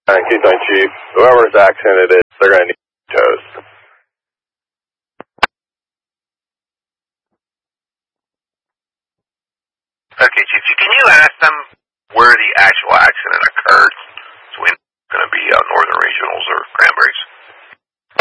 Keystone Chief, whoever's accident it is, they're going to need tows. Okay, Chief, can you ask them where the actual accident occurred?